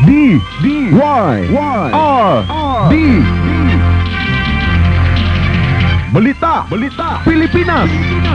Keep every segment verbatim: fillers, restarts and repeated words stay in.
D D Y Y R D Balita Balita Pilipinas.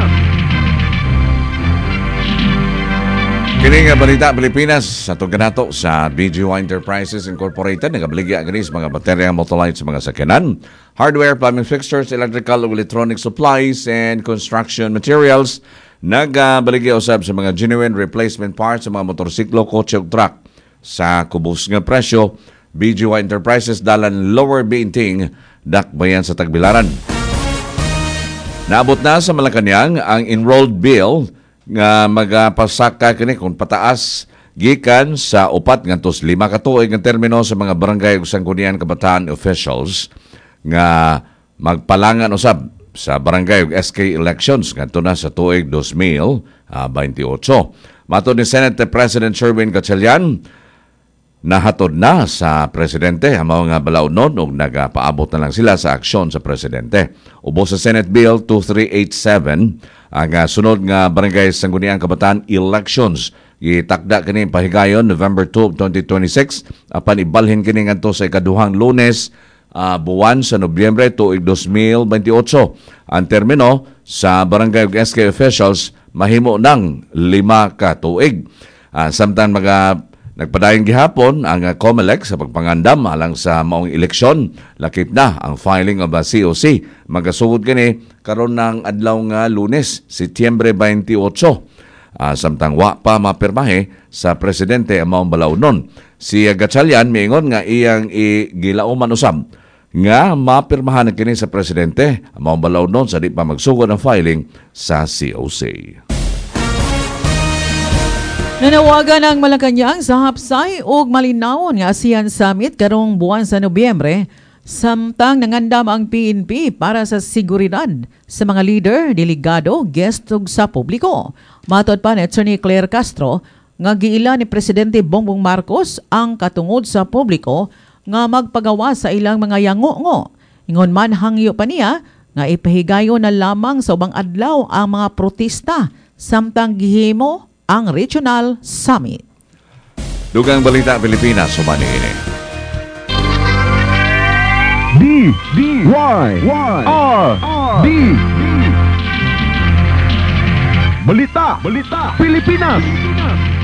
Kini nga balita Pilipinas sa kanato sa B G Y Enterprises Incorporated nagabaligya gani sa mga baterya Motolite sa mga sakyanan, hardware, plumbing fixtures, electrical ug electronic supplies and construction materials. Nagabaligya usab sa mga genuine replacement parts sa mga motorsiklo, kotse ug truck sa kubos nga presyo. B G Y Enterprises dalan lower Binting dakbayan sa Tagbilaran. Naabot na sa Malacañang ang enrolled bill nga magapasaka kini kung pataas gikan sa upat ngantos lima ka tuig nga termino sa mga barangay ug sanggunian kabataan officials nga magpalangan usab sa barangay ug S K elections ngadto na sa tuig two thousand twenty-eight. Matod ni Senate President Sherwin Gatchalian, nahatod na sa presidente ang mga balawnon ug nagapaabot na lang sila sa aksyon sa presidente. Ubos sa Senate Bill two three eight seven ang uh, sunod nga barangay sangguniang kabataan elections gitakda kini pahigayon November two, twenty twenty-six apan ibalhin kini ngadto sa ikaduhang Lunes uh, buwan sa Nobyembre tuig two thousand twenty-eight. Ang termino sa barangay ug S K officials mahimo ng lima ka tuig. Uh, samtang mga nagpadayon gihapon ang uh, COMELEC sa pagpangandam alang sa maong eleksyon. Lakip na ang filing of a C O C. Magasugod kini karon ng adlaw nga Lunes, Setyembre twenty-eight. Uh, samtang wa pa mapirmahe sa presidente ang maong balawnon. Si Gatchalian miingon nga iyang igilauman usab nga mapirmahan kini sa presidente ang maong balawnon sa di pa magsugod ang filing sa C O C. Nanawagan ang Malacañang sa hapsay ug malinawon nga ASEAN Summit karong buwan sa Nobyembre, samtang nangandam ang P N P para sa seguridad sa mga leader, delegado, guest ug sa publiko. Matod pa ni Attorney Claire Castro nga giila ni Presidente Bongbong Marcos ang katungod sa publiko nga magpagawa sa ilang mga yango-ngo. Ingon man hangyo pa niya nga ipahigayon na lamang sa ubang adlaw ang mga protesta samtang gihimo ang Regional Summit. Dugang balita Pilipinas sumani ini. D D Y Y R D Balita Balita Pilipinas.